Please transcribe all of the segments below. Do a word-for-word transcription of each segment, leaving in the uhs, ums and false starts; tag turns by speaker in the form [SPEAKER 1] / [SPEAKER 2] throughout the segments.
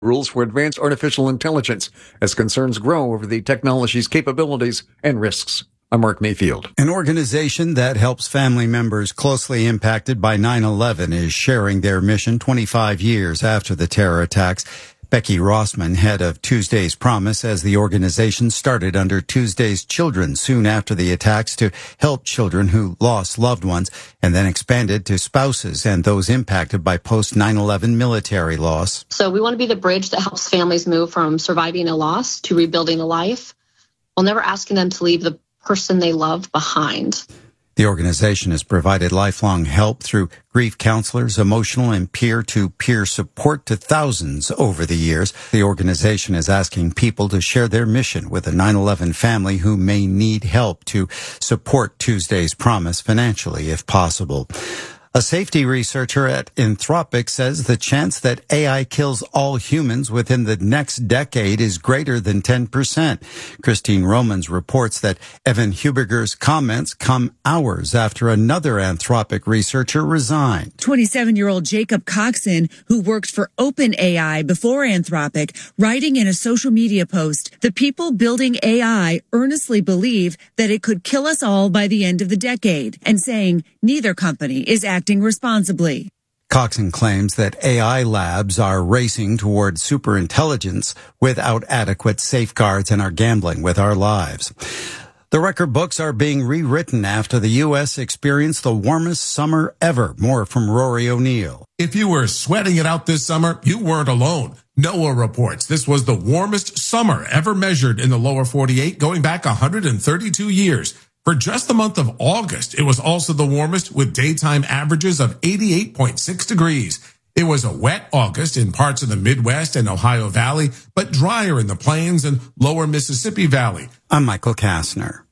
[SPEAKER 1] rules for advanced artificial intelligence as concerns grow over the technology's capabilities and risks. I'm Mark Mayfield.
[SPEAKER 2] An organization that helps family members closely impacted by nine eleven is sharing their mission twenty-five years after the terror attacks. Becky Rossman, head of Tuesday's Promise, says the organization started under Tuesday's Children soon after the attacks to help children who lost loved ones, and then expanded to spouses and those impacted by post nine eleven military loss.
[SPEAKER 3] So we want to be the bridge that helps families move from surviving a loss to rebuilding a life, while never asking them to leave the person they love behind.
[SPEAKER 2] The organization has provided lifelong help through grief counselors, emotional and peer-to-peer support to thousands over the years. The organization is asking people to share their mission with a nine eleven family who may need help to support Tuesday's Promise financially if possible. A safety researcher at Anthropic says the chance that A I kills all humans within the next decade is greater than ten percent. Christine Romans reports that Evan Huberger's comments come hours after another Anthropic researcher resigned.
[SPEAKER 4] twenty-seven-year-old Jacob Coxon, who worked for OpenAI before Anthropic, writing in a social media post, "The people building A I earnestly believe that it could kill us all by the end of the decade," and saying neither company is acting responsibly.
[SPEAKER 2] Coxon claims that A I labs are racing toward superintelligence without adequate safeguards and are gambling with our lives. The record books are being rewritten after the U S experienced the warmest summer ever. More from Rory O'Neill.
[SPEAKER 5] If you were sweating it out this summer, you weren't alone. NOAA reports this was the warmest summer ever measured in the lower forty-eight, going back one hundred thirty-two years. For just the month of August, it was also the warmest with daytime averages of eighty-eight point six degrees. It was a wet August in parts of the Midwest and Ohio Valley, but drier in the plains and lower Mississippi Valley.
[SPEAKER 2] I'm Michael Kastner.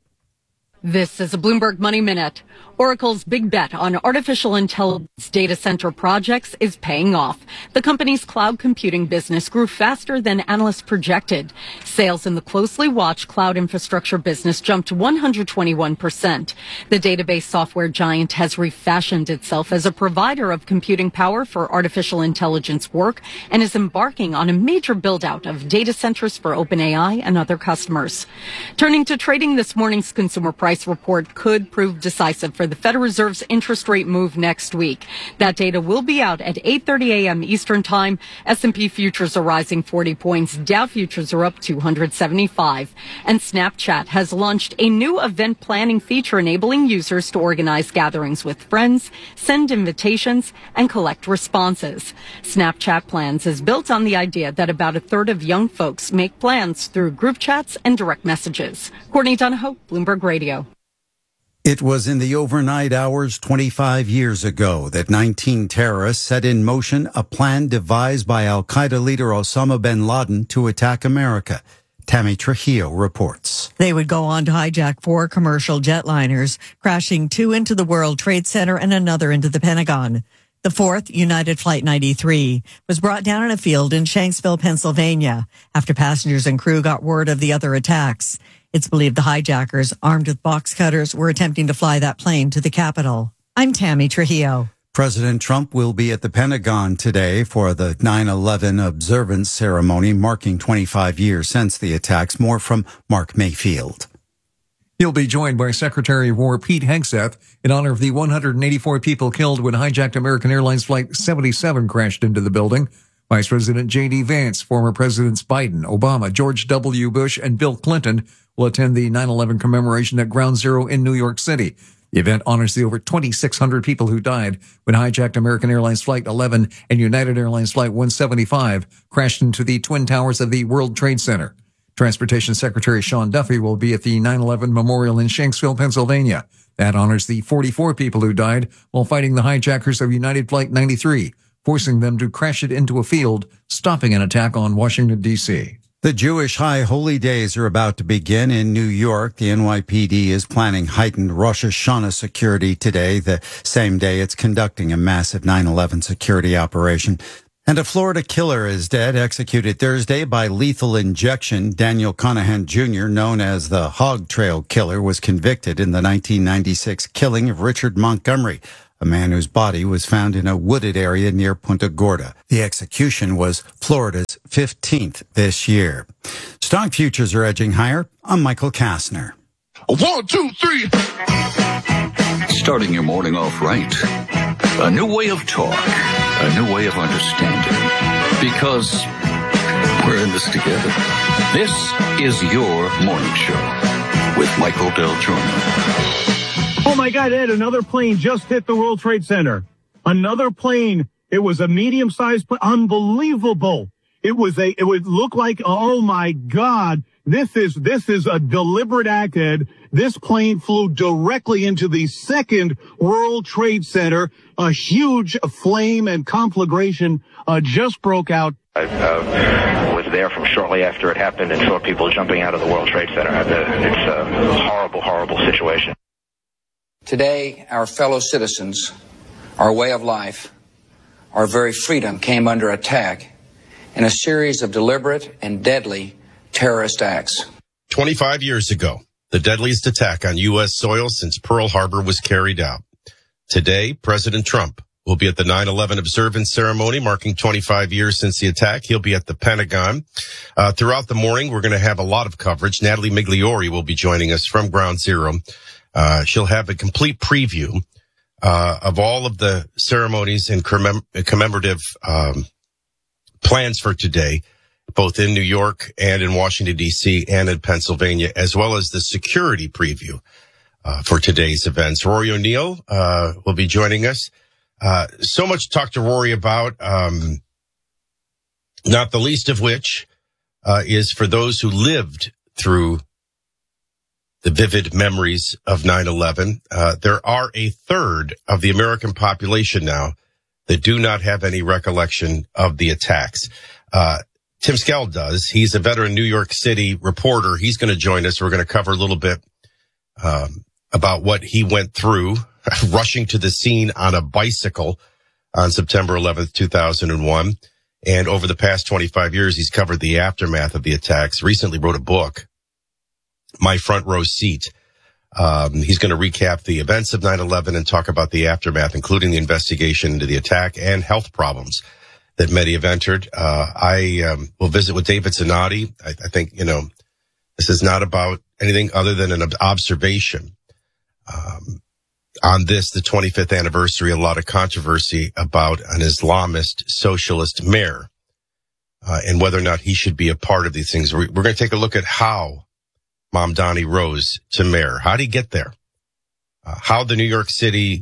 [SPEAKER 6] This is a Bloomberg Money Minute. Oracle's big bet on artificial intelligence data center projects is paying off. The company's cloud computing business grew faster than analysts projected. Sales in the closely watched cloud infrastructure business jumped one hundred twenty-one percent. The database software giant has refashioned itself as a provider of computing power for artificial intelligence work and is embarking on a major build-out of data centers for OpenAI and other customers. Turning to trading, this morning's consumer price report could prove decisive for the Federal Reserve's interest rate move next week. That data will be out at eight thirty a.m. Eastern Time. S and P futures are rising forty points. Dow futures are up two hundred seventy-five. And Snapchat has launched a new event planning feature enabling users to organize gatherings with friends, send invitations, and collect responses. Snapchat Plans is built on the idea that about a third of young folks make plans through group chats and direct messages. Courtney Donahoe, Bloomberg Radio.
[SPEAKER 2] It was in the overnight hours twenty-five years ago that nineteen terrorists set in motion a plan devised by al-Qaeda leader Osama bin Laden to attack America. Tammy Trujillo reports.
[SPEAKER 7] They would go on to hijack four commercial jetliners, crashing two into the World Trade Center and another into the Pentagon. The fourth, United Flight ninety-three, was brought down in a field in Shanksville, Pennsylvania, after passengers and crew got word of the other attacks. It's believed the hijackers, armed with box cutters, were attempting to fly that plane to the Capitol. I'm Tammy Trujillo.
[SPEAKER 2] President Trump will be at the Pentagon today for the nine eleven observance ceremony, marking twenty-five years since the attacks. More from Mark Mayfield.
[SPEAKER 1] He'll be joined by Secretary of War Pete Hegseth in honor of the one hundred eighty-four people killed when hijacked American Airlines Flight seventy-seven crashed into the building. Vice President J D. Vance, former Presidents Biden, Obama, George W. Bush, and Bill Clinton will attend the nine eleven commemoration at Ground Zero in New York City. The event honors the over twenty-six hundred people who died when hijacked American Airlines Flight eleven and United Airlines Flight one seventy-five crashed into the Twin Towers of the World Trade Center. Transportation Secretary Sean Duffy will be at the nine eleven Memorial in Shanksville, Pennsylvania. That honors the forty-four people who died while fighting the hijackers of United Flight ninety-three, forcing them to crash it into a field, stopping an attack on Washington, D C
[SPEAKER 2] The Jewish High Holy Days are about to begin in New York. The N Y P D is planning heightened Rosh Hashanah security today, the same day it's conducting a massive nine eleven security operation. And a Florida killer is dead, executed Thursday by lethal injection. Daniel Conahan Junior, known as the Hog Trail Killer, was convicted in the nineteen ninety-six killing of Richard Montgomery, a man whose body was found in a wooded area near Punta Gorda. The execution was Florida's fifteenth this year. Stock futures are edging higher. I'm Michael Kastner.
[SPEAKER 8] One, two, three. Starting your morning off right. A new way of talk. A new way of understanding. Because we're in this together. This is your morning show with Michael Del Giorno.
[SPEAKER 9] Oh my God, Ed, another plane just hit the World Trade Center. Another plane. It was a medium-sized plane. Unbelievable. It was a, it would look like, oh my God, this is, this is a deliberate act, Ed. This plane flew directly into the second World Trade Center. A huge flame and conflagration uh, just broke out.
[SPEAKER 10] I uh, was there from shortly after it happened and saw people jumping out of the World Trade Center. It's a horrible, horrible situation.
[SPEAKER 11] Today, our fellow citizens, our way of life, our very freedom came under attack in a series of deliberate and deadly terrorist acts.
[SPEAKER 12] twenty-five years ago, the deadliest attack on U S soil since Pearl Harbor was carried out. Today, President Trump will be at the nine eleven observance ceremony marking twenty-five years since the attack. He'll be at the Pentagon. Uh, throughout the morning, we're going to have a lot of coverage. Natalie Migliori will be joining us from Ground Zero. Uh, she'll have a complete preview uh, of all of the ceremonies and commem- commemorative um, plans for today, both in New York and in Washington, D C and in Pennsylvania, as well as the security preview uh, for today's events. Rory O'Neill uh, will be joining us. Uh, so much to talk to Rory about, um, not the least of which uh, is for those who lived through the vivid memories of nine eleven. Uh, there are a third of the American population now that do not have any recollection of the attacks. Uh, Tim Skell does. He's a veteran New York City reporter. He's going to join us. We're going to cover a little bit um, about what he went through, rushing to the scene on a bicycle on September eleventh, two thousand one. And over the past twenty-five years, he's covered the aftermath of the attacks, recently wrote a book, My Front Row Seat. Um, he's going to recap the events of nine eleven and talk about the aftermath, including the investigation into the attack and health problems that many have entered. Uh, I um, will visit with David Zanotti. I, I think, you know, this is not about anything other than an observation. Um, on this, the twenty-fifth anniversary, a lot of controversy about an Islamist socialist mayor uh, and whether or not he should be a part of these things. We're, we're going to take a look at how Mamdani rose to mayor. How did he get there? Uh, how the New York City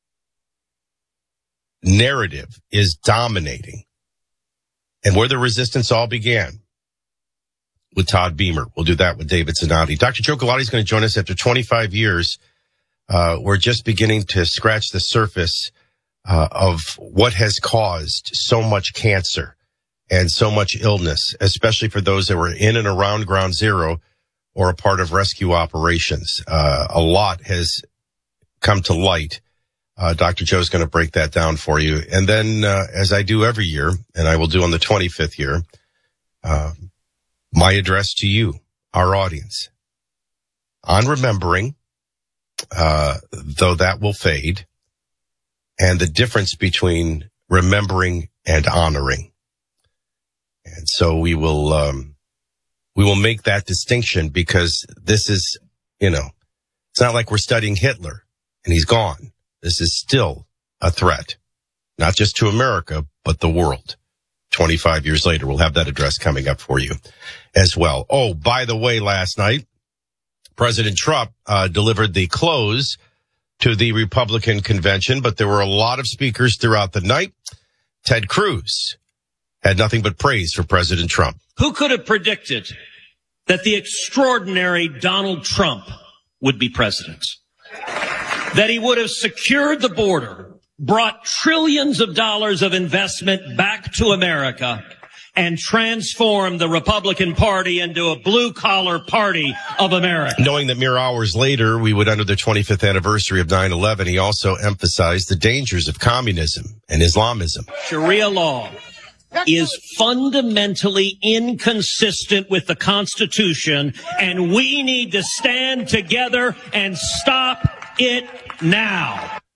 [SPEAKER 12] narrative is dominating and where the resistance all began with Todd Beamer. We'll do that with David Zanotti. Doctor Joe Galati is going to join us after twenty-five years. Uh, we're just beginning to scratch the surface uh, of what has caused so much cancer and so much illness, especially for those that were in and around Ground Zero or a part of rescue operations. Uh, a lot has come to light. Uh, Doctor Joe's going to break that down for you. And then, uh, as I do every year, and I will do on the twenty-fifth year, uh, my address to you, our audience, on remembering, uh, though that will fade, and the difference between remembering and honoring. And so we will, um, we will make that distinction because this is, you know, it's not like we're studying Hitler and he's gone. This is still a threat, not just to America, but the world. twenty-five years later, we'll have that address coming up for you as well. Oh, by the way, last night, President Trump uh, delivered the close to the Republican convention, but there were a lot of speakers throughout the night. Ted Cruz had nothing but praise for President Trump.
[SPEAKER 13] Who could have predicted that the extraordinary Donald Trump would be president? That he would have secured the border, brought trillions of dollars of investment back to America, and transformed the Republican Party into a blue-collar party of America.
[SPEAKER 12] Knowing that mere hours later we would enter the twenty-fifth anniversary of nine eleven, he also emphasized the dangers of communism and Islamism.
[SPEAKER 13] Sharia law is fundamentally inconsistent with the Constitution, and we need to stand together and stop it now.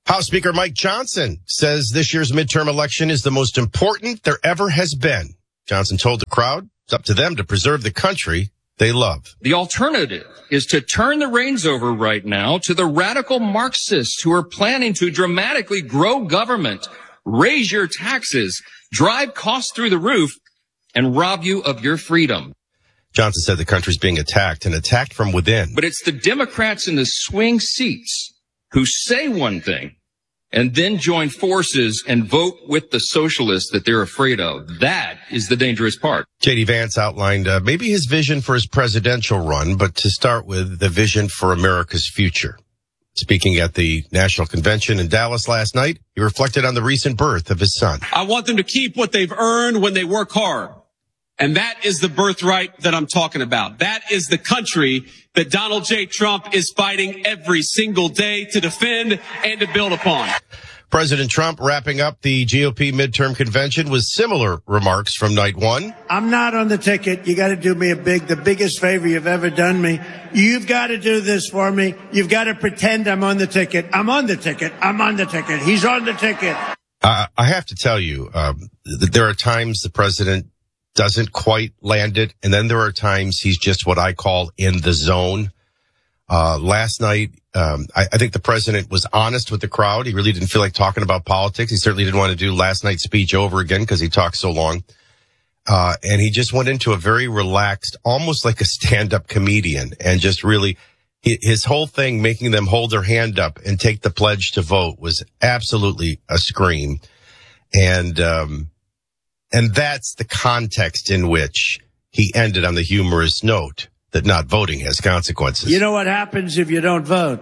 [SPEAKER 12] House Speaker Mike Johnson says this year's midterm election is the most important there ever has been. Johnson told the crowd it's up to them to preserve the country they love.
[SPEAKER 14] The alternative is to turn the reins over right now to the radical Marxists who are planning to dramatically grow government, raise your taxes, drive costs through the roof, and rob you of your freedom.
[SPEAKER 12] Johnson said the country's being attacked and attacked from within.
[SPEAKER 14] But it's the Democrats in the swing seats who say one thing and then join forces and vote with the socialists that they're afraid of. That is the dangerous part.
[SPEAKER 12] J D Vance outlined uh, maybe his vision for his presidential run, but to start with, the vision for America's future. Speaking at the National Convention in Dallas last night, he reflected on the recent birth of his son.
[SPEAKER 15] I want them to keep what they've earned when they work hard. And that is the birthright that I'm talking about. That is the country that Donald J. Trump is fighting every single day to defend and to build upon.
[SPEAKER 12] President Trump wrapping up the G O P midterm convention with similar remarks from night one.
[SPEAKER 16] I'm not on the ticket. You got to do me a big, the biggest favor you've ever done me. You've got to do this for me. You've got to pretend I'm on the ticket. I'm on the ticket. I'm on the ticket. He's on the ticket.
[SPEAKER 12] Uh, I have to tell you, um, that there are times the president doesn't quite land it, and then there are times he's just what I call in the zone. Uh, last night, um, I, I think the president was honest with the crowd. He really didn't feel like talking about politics. He certainly didn't want to do last night's speech over again because he talked so long. Uh, and he just went into a very relaxed, almost like a stand-up comedian, and just really, his whole thing, making them hold their hand up and take the pledge to vote, was absolutely a scream. And, um, And that's the context in which he ended on the humorous note that not voting has consequences.
[SPEAKER 16] You know what happens if you don't vote?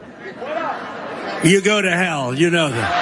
[SPEAKER 16] You go to hell. You know that.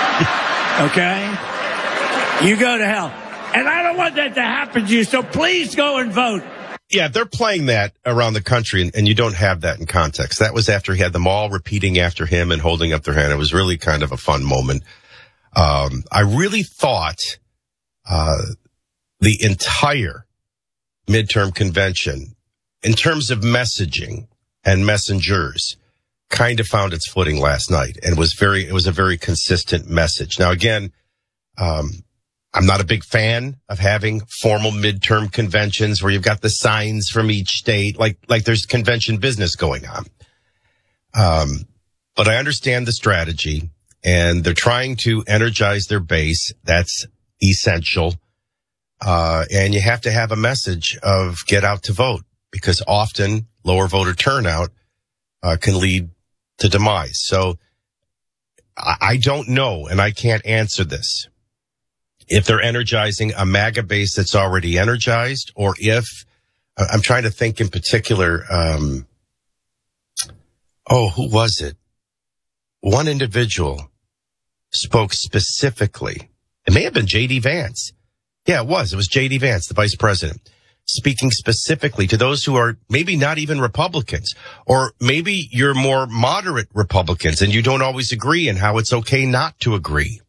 [SPEAKER 16] Okay? You go to hell. And I don't want that to happen to you, so please go and vote.
[SPEAKER 12] Yeah, they're playing that around the country, and, and you don't have that in context. That was after he had them all repeating after him and holding up their hand. It was really kind of a fun moment. Um, I really thought Uh, the entire midterm convention, in terms of messaging and messengers, kind of found its footing last night, and was very, it was a very consistent message. Now, again, um, I'm not a big fan of having formal midterm conventions where you've got the signs from each state, like, like there's convention business going on. Um, but I understand the strategy, and they're trying to energize their base. That's essential. Uh, and you have to have a message of get out to vote, because often lower voter turnout, uh, can lead to demise. So I, I don't know, and I can't answer this, if they're energizing a MAGA base that's already energized, or if, I'm trying to think in particular, um, oh, who was it? One individual spoke specifically. It may have been J D Vance. Yeah, it was. It was J D Vance, the vice president, speaking specifically to those who are maybe not even Republicans, or maybe you're more moderate Republicans and you don't always agree, and how it's okay not to agree.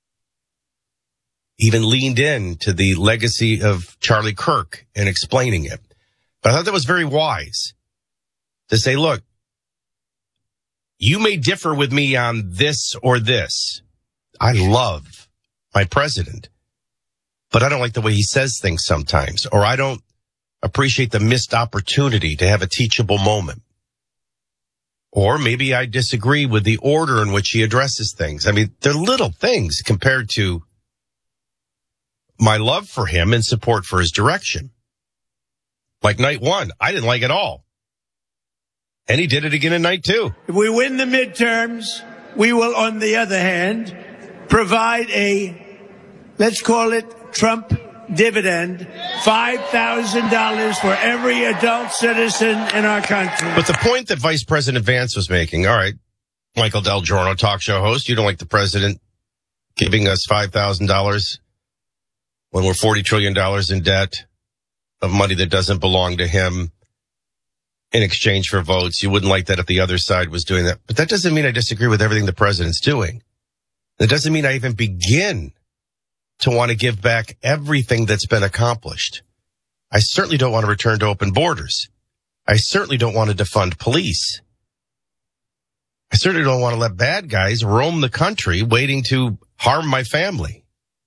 [SPEAKER 12] Even leaned in to the legacy of Charlie Kirk in explaining it. But I thought that was very wise to say, look, you may differ with me on this or this. I love my president, but I don't like the way he says things sometimes, or I don't appreciate the missed opportunity to have a teachable moment. Or maybe I disagree with the order in which he addresses things. I mean, they're little things compared to my love for him and support for his direction. Like night one, I didn't like it all. And he did it again in night two.
[SPEAKER 16] If we win the midterms, we will, on the other hand, provide a, let's call it Trump dividend, five thousand dollars for every adult citizen in our country.
[SPEAKER 12] But the point that Vice President Vance was making, all right, Michael Del Giorno, talk show host, you don't like the president giving us five thousand dollars when we're forty trillion dollars in debt of money that doesn't belong to him in exchange for votes. You wouldn't like that if the other side was doing that. But that doesn't mean I disagree with everything the president's doing. That doesn't mean I even begin to want to give back everything that's been accomplished. I certainly don't want to return to open borders. I certainly don't want to defund police. I certainly don't want to let bad guys roam the country waiting to harm my family.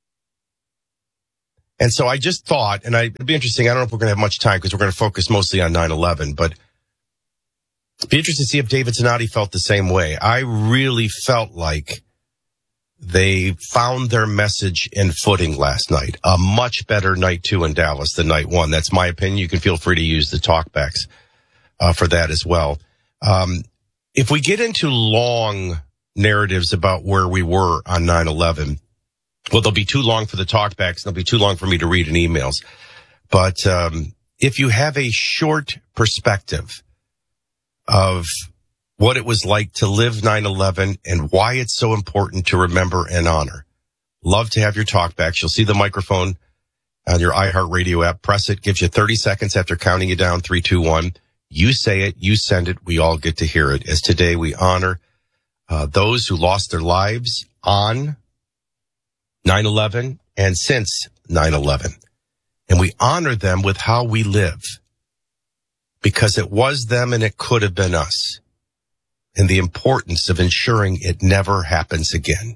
[SPEAKER 12] And so I just thought, and I, it'd be interesting, I don't know if we're going to have much time because we're going to focus mostly on nine eleven, but it'd be interesting to see if David Zanotti felt the same way. I really felt like they found their message and footing last night. A much better night two in Dallas than night one. That's my opinion. You can feel free to use the talkbacks uh, for that as well. Um, if we get into long narratives about where we were on nine eleven, well, they'll be too long for the talkbacks. They'll be too long for me to read in emails. But um, if you have a short perspective of what it was like to live nine eleven and why it's so important to remember and honor, love to have your talkbacks. You'll see the microphone on your iHeartRadio app. Press it. Gives you thirty seconds after counting you down. Three, two, one. You say it. You send it. We all get to hear it. As today we honor uh, those who lost their lives on nine eleven and since nine eleven. And we honor them with how we live, because it was them and it could have been us, and the importance of ensuring it never happens again.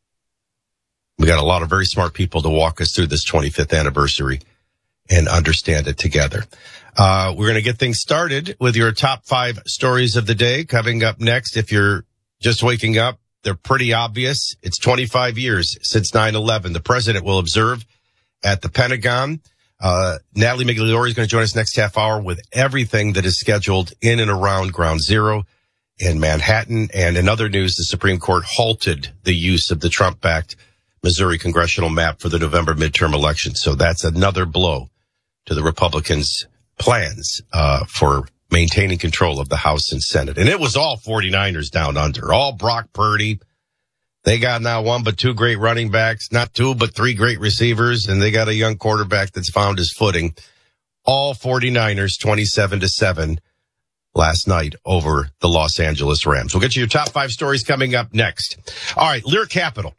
[SPEAKER 12] We got a lot of very smart people to walk us through this twenty-fifth anniversary and understand it together. Uh, we're going to get things started with your top five stories of the day. Coming up next, if you're just waking up, they're pretty obvious. It's twenty-five years since nine eleven. The president will observe at the Pentagon. Uh, Natalie Migliore is going to join us next half hour with everything that is scheduled in and around Ground Zero in Manhattan. And in other news, the Supreme Court halted the use of the Trump-backed Missouri congressional map for the November midterm election. So that's another blow to the Republicans' plans uh, for maintaining control of the House and Senate. And it was all forty-niners down under, all Brock Purdy. They got not one but two great running backs, not two but three great receivers, and they got a young quarterback that's found his footing. All forty-niners, twenty-seven to seven last night over the Los Angeles Rams. We'll get you your top five stories coming up next. All right, Lear Capital.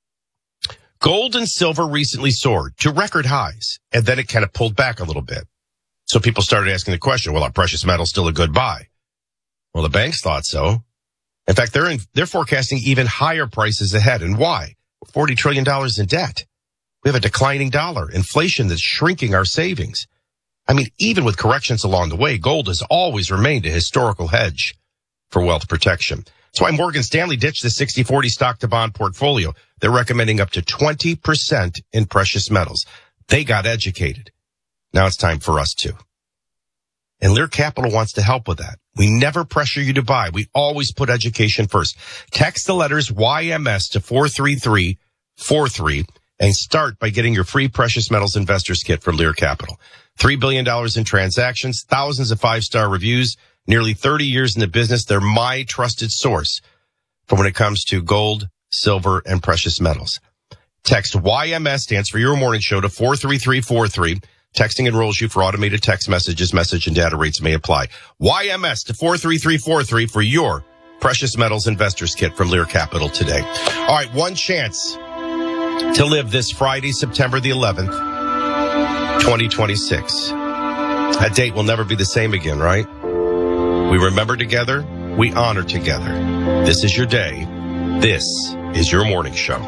[SPEAKER 12] Gold and silver recently soared to record highs, and then it kind of pulled back a little bit. So people started asking the question, well, are precious metals still a good buy? Well, the banks thought so. In fact, they're in, they're forecasting even higher prices ahead. And why? forty trillion dollars in debt. We have a declining dollar, inflation that's shrinking our savings. I mean, even with corrections along the way, gold has always remained a historical hedge for wealth protection. That's why Morgan Stanley ditched the sixty forty stock to bond portfolio. They're recommending up to twenty percent in precious metals. They got educated. Now it's time for us to. And Lear Capital wants to help with that. We never pressure you to buy. We always put education first. Text the letters Y M S to four three three four three and start by getting your free precious metals investors kit from Lear Capital. Three billion dollars in transactions, thousands of five-star reviews, nearly thirty years in the business. They're my trusted source for when it comes to gold, silver, and precious metals. Text Y M S, stands for Your Morning Show, to four three three four three. Texting enrolls you for automated text messages. Message and data rates may apply. Y M S to four three three four three for your precious metals investors kit from Lear Capital today. All right, one chance to live this Friday, September the eleventh, twenty twenty-six. That date will never be the same again, right? We remember together. We honor together. This is your day. This is your morning show.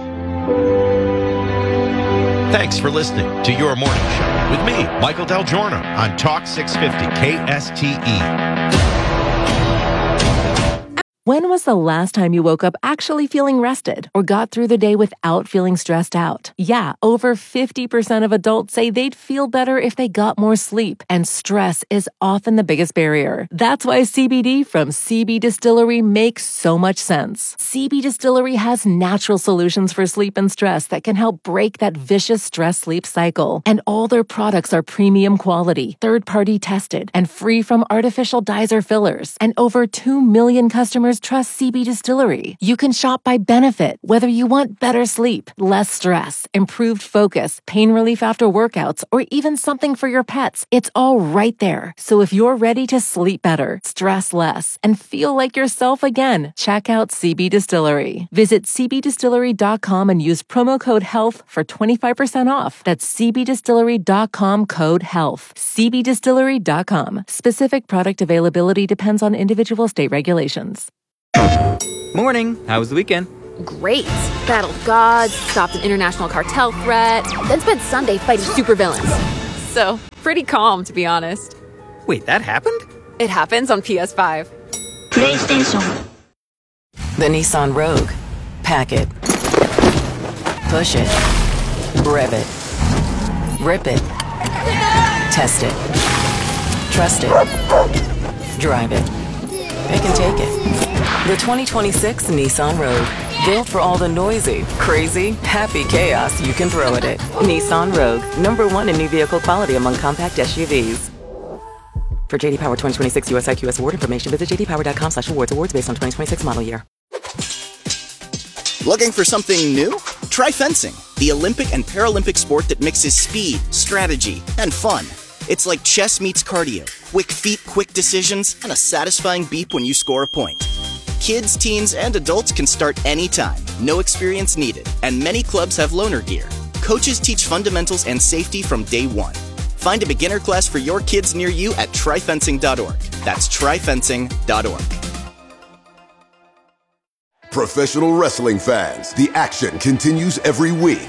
[SPEAKER 12] Thanks for listening to Your Morning Show with me, Michael Del Giorno, on Talk six fifty K S T E.
[SPEAKER 17] When was the last time you woke up actually feeling rested or got through the day without feeling stressed out? Yeah, over fifty percent of adults say they'd feel better if they got more sleep, and stress is often the biggest barrier. That's why C B D from C B Distillery makes so much sense. C B Distillery has natural solutions for sleep and stress that can help break that vicious stress-sleep cycle. And all their products are premium quality, third-party tested, and free from artificial dyes or fillers. And over two million customers trust C B Distillery. You can shop by benefit, whether you want better sleep, less stress, improved focus, pain relief after workouts, or even something for your pets. It's all right there. So if you're ready to sleep better, stress less, and feel like yourself again, check out C B Distillery. Visit c b distillery dot com and use promo code HEALTH for twenty-five percent off. That's c b distillery dot com, code HEALTH. c b distillery dot com. Specific product availability depends on individual state regulations.
[SPEAKER 18] Morning. How was the weekend?
[SPEAKER 19] Great. Battled gods, stopped an international cartel threat, then spent Sunday fighting supervillains. So, pretty calm, to be honest.
[SPEAKER 18] Wait, that happened?
[SPEAKER 19] It happens on P S five.
[SPEAKER 20] PlayStation.
[SPEAKER 21] The Nissan Rogue. Pack it. Push it. Rev it. Rip it. Test it. Trust it. Drive it. Pick and take it. The twenty twenty-six Nissan Rogue. Built for all the noisy, crazy, happy chaos you can throw at it. Nissan Rogue. Number one in new vehicle quality among compact S U Vs. For J D Power twenty twenty-six U S I Q S award information, visit j d power dot com slash awards. Awards based on twenty twenty-six model year.
[SPEAKER 22] Looking for something new? Try fencing, the Olympic and Paralympic sport that mixes speed, strategy, and fun. It's like chess meets cardio. Quick feet, quick decisions, and a satisfying beep when you score a point. Kids, teens, and adults can start anytime. No experience needed. And many clubs have loaner gear. Coaches teach fundamentals and safety from day one. Find a beginner class for your kids near you at try fencing dot org. That's try fencing dot org.
[SPEAKER 23] Professional wrestling fans, the action continues every week.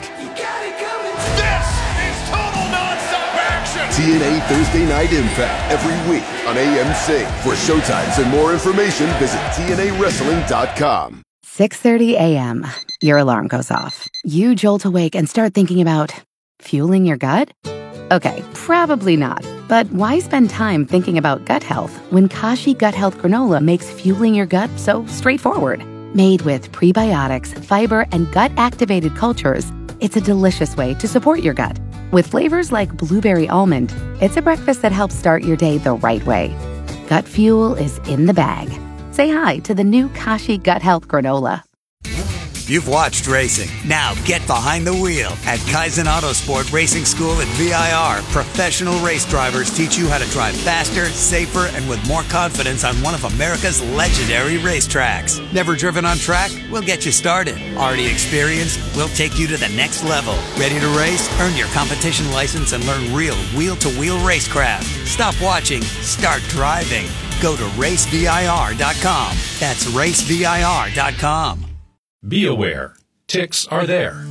[SPEAKER 23] T N A Thursday Night Impact every week on A M C. For showtimes and more information, visit T N A wrestling dot com.
[SPEAKER 24] six thirty a.m. Your alarm goes off. You jolt awake and start thinking about fueling your gut? Okay, probably not. But why spend time thinking about gut health when Kashi Gut Health Granola makes fueling your gut so straightforward? Made with prebiotics, fiber, and gut-activated cultures, it's a delicious way to support your gut. With flavors like blueberry almond, it's a breakfast that helps start your day the right way. Gut fuel is in the bag. Say hi to the new Kashi Gut Health Granola.
[SPEAKER 25] You've watched racing. Now get behind the wheel. At Kaizen Autosport Racing School at V I R, professional race drivers teach you how to drive faster, safer, and with more confidence on one of America's legendary racetracks. Never driven on track? We'll get you started. Already experienced? We'll take you to the next level. Ready to race? Earn your competition license and learn real wheel-to-wheel racecraft. Stop watching. Start driving. Go to race V I R dot com. That's race V I R dot com.
[SPEAKER 26] Be aware, ticks are there.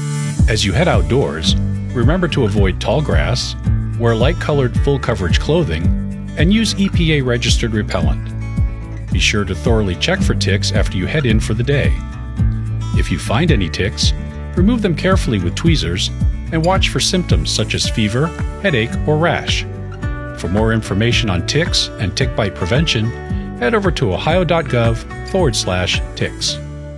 [SPEAKER 26] As you head outdoors, remember to avoid tall grass, wear light-colored full-coverage clothing, and use E P A-registered repellent. Be sure to thoroughly check for ticks after you head in for the day. If you find any ticks, remove them carefully with tweezers and watch for symptoms such as fever, headache, or rash. For more information on ticks and tick bite prevention, head over to ohio.gov forward slash ticks.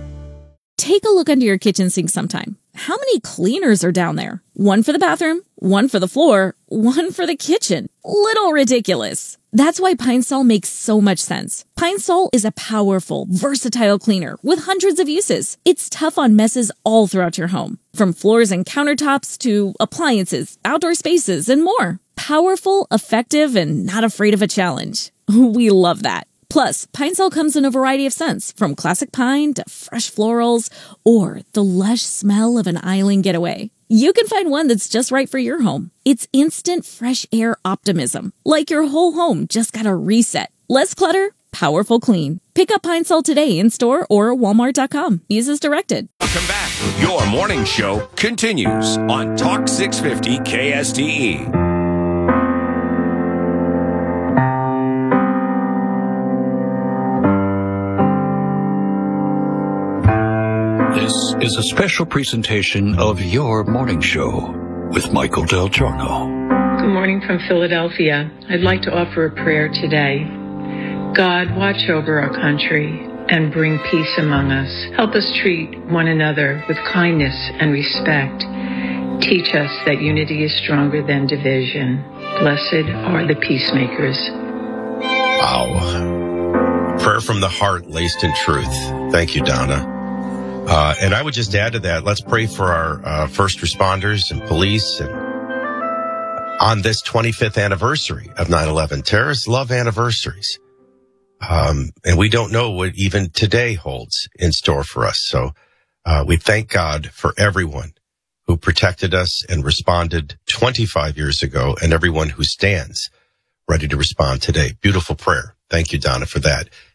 [SPEAKER 27] Take a look under your kitchen sink sometime. How many cleaners are down there? One for the bathroom, one for the floor, one for the kitchen. Little ridiculous. That's why Pine Sol makes so much sense. Pine Sol is a powerful, versatile cleaner with hundreds of uses. It's tough on messes all throughout your home, from floors and countertops to appliances, outdoor spaces, and more. Powerful, effective, and not afraid of a challenge. We love that. Plus, Pine Sol comes in a variety of scents, from classic pine to fresh florals, or the lush smell of an island getaway. You can find one that's just right for your home. It's instant fresh air optimism, like your whole home just got a reset. Less clutter, powerful clean. Pick up Pine Sol today in store or walmart dot com. Use as directed.
[SPEAKER 28] Welcome back. Your morning show continues on Talk six fifty K S T E.
[SPEAKER 8] This is a special presentation of Your Morning Show with Michael Del Giorno.
[SPEAKER 29] Good morning from Philadelphia. I'd like to offer a prayer today. God, watch over our country and bring peace among us. Help us treat one another with kindness and respect. Teach us that unity is stronger than division. Blessed are the peacemakers.
[SPEAKER 12] Wow. Prayer from the heart laced in truth. Thank you, Donna. Uh, and I would just add to that, let's pray for our uh, first responders and police and on this twenty-fifth anniversary of nine eleven. Terrorists love anniversaries. Um, and we don't know what even today holds in store for us. So uh, we thank God for everyone who protected us and responded twenty-five years ago and everyone who stands ready to respond today. Beautiful prayer. Thank you, Donna, for that.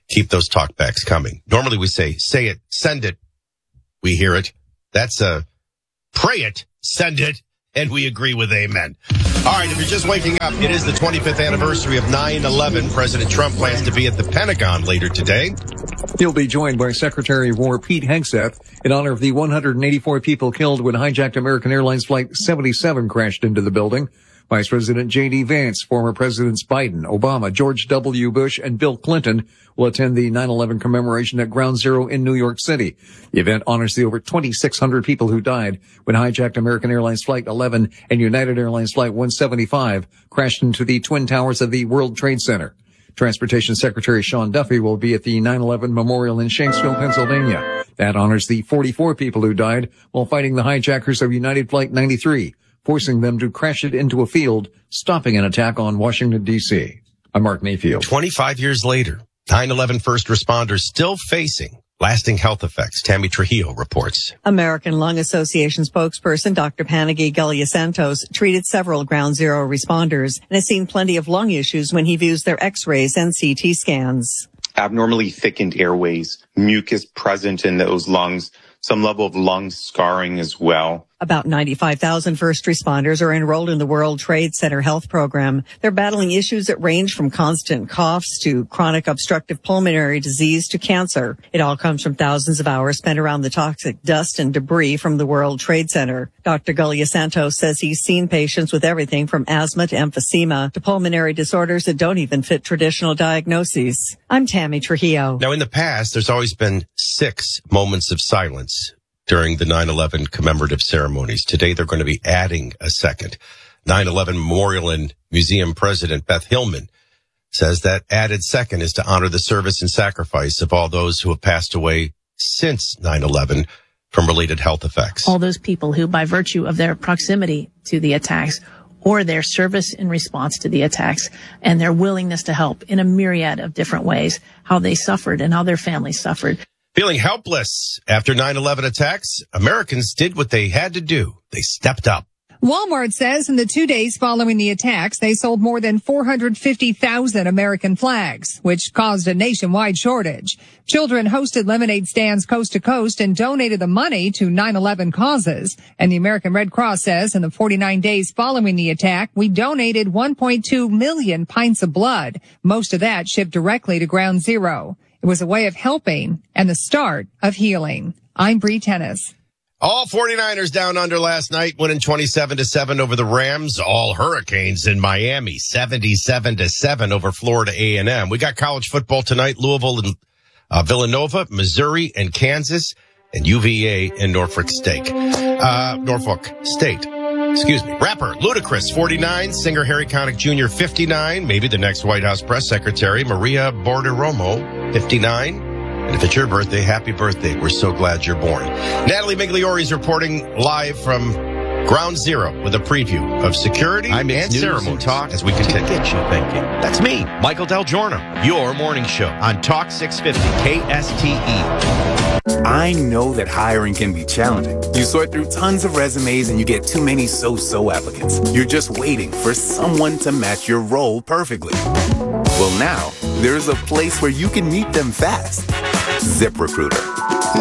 [SPEAKER 12] Keep those talkbacks coming. Normally we say, say it, send it. We hear it. That's a pray it, send it, and we agree with amen. All right, if you're just waking up, it is the twenty-fifth anniversary of nine eleven. President Trump plans to be at the Pentagon later today.
[SPEAKER 1] He'll be joined by Secretary of War Pete Hegseth in honor of the one hundred eighty-four people killed when hijacked American Airlines Flight seventy-seven crashed into the building. Vice President J D. Vance, former Presidents Biden, Obama, George W. Bush, and Bill Clinton will attend the nine eleven commemoration at Ground Zero in New York City. The event honors the over twenty-six hundred people who died when hijacked American Airlines Flight eleven and United Airlines Flight one seventy-five crashed into the Twin Towers of the World Trade Center. Transportation Secretary Sean Duffy will be at the nine eleven Memorial in Shanksville, Pennsylvania. That honors the forty-four people who died while fighting the hijackers of United Flight ninety-three. Forcing them to crash it into a field, stopping an attack on Washington, D C. I'm Mark Mayfield.
[SPEAKER 12] twenty-five years later, nine eleven first responders still facing lasting health effects. Tammy Trujillo reports.
[SPEAKER 2] American Lung Association spokesperson Doctor Panaghi Galiasantos treated several Ground Zero responders and has seen plenty of lung issues when he views their x-rays and C T scans.
[SPEAKER 3] Abnormally thickened airways, mucus present in those lungs, some level of lung scarring as well.
[SPEAKER 2] About ninety-five thousand first responders are enrolled in the World Trade Center health program. They're battling issues that range from constant coughs to chronic obstructive pulmonary disease to cancer. It all comes from thousands of hours spent around the toxic dust and debris from the World Trade Center. Doctor Galiasantos says he's seen patients with everything from asthma to emphysema to pulmonary disorders that don't even fit traditional diagnoses. I'm Tammy Trujillo.
[SPEAKER 12] Now, in the past, there's always been six moments of silence during the nine eleven commemorative ceremonies. Today, they're going to be adding a second. nine eleven Memorial and Museum President Beth Hillman says that added second is to honor the service and sacrifice of all those who have passed away since nine eleven from related health effects.
[SPEAKER 4] All those people who, by virtue of their proximity to the attacks or their service in response to the attacks and their willingness to help in a myriad of different ways, how they suffered and how their families suffered.
[SPEAKER 12] Feeling helpless after nine eleven attacks, Americans did what they had to do. They stepped up.
[SPEAKER 5] Walmart says in the two days following the attacks, they sold more than four hundred fifty thousand American flags, which caused a nationwide shortage. Children hosted lemonade stands coast to coast and donated the money to nine eleven causes. And the American Red Cross says in the forty-nine days following the attack, we donated one point two million pints of blood. Most of that shipped directly to Ground Zero. It was a way of helping and the start of healing. I'm Bree Tennis.
[SPEAKER 12] All forty-niners down under last night, winning twenty-seven to seven over the Rams. All Hurricanes in Miami, seventy-seven to seven over Florida A and M. We got college football tonight, Louisville and uh, Villanova, Missouri and Kansas, and U V A and Norfolk State. Uh, Norfolk State. Excuse me. Rapper Ludacris, forty-nine. Singer Harry Connick Junior, fifty-nine. Maybe the next White House press secretary, Maria Bartiromo, fifty-nine. And if it's your birthday, happy birthday. We're so glad you're born. Natalie Migliore is reporting live from Ground Zero with a preview of security
[SPEAKER 6] I'm
[SPEAKER 12] and ceremony
[SPEAKER 6] talk
[SPEAKER 12] as we continue.
[SPEAKER 6] To get you thinking. That's me, Michael Del Giorno, your morning show on Talk six fifty K S T E.
[SPEAKER 7] I know that hiring can be challenging. You sort through tons of resumes and you get too many so-so applicants. You're just waiting for someone to match your role perfectly. Well, now, there's a place where you can meet them fast. ZipRecruiter.